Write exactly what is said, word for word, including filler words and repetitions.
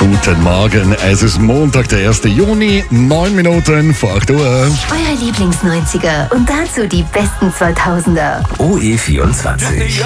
Guten Morgen, es ist Montag, der erste Juni, neun Minuten vor acht Uhr. Eure Lieblings-neunziger und dazu die besten zweitausender. O E vierundzwanzig.